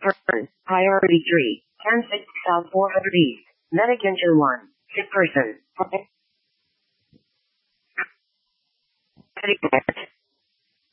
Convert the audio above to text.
Person. Priority 3. 10 South 400 East. Medicansure 1. Sick person.